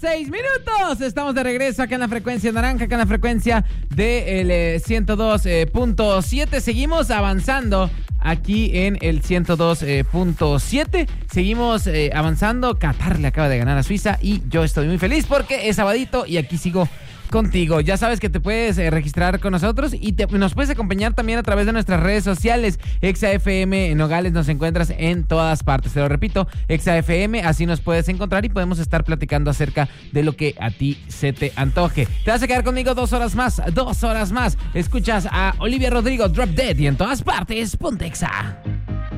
6 minutos. Estamos de regreso acá en la frecuencia naranja, acá en la frecuencia del 102.7. Seguimos avanzando aquí en el 102.7. Seguimos avanzando. Qatar le acaba de ganar a Suiza y yo estoy muy feliz porque es sabadito y aquí sigo contigo. Ya sabes que te puedes registrar con nosotros y nos puedes acompañar también a través de nuestras redes sociales. ExaFM en Nogales, nos encuentras en todas partes. Te lo repito, ExaFM, así nos puedes encontrar y podemos estar platicando acerca de lo que a ti se te antoje. Te vas a quedar conmigo 2 horas más. Escuchas a Olivia Rodrigo, Drop Dead, y en todas partes, ponte Exa.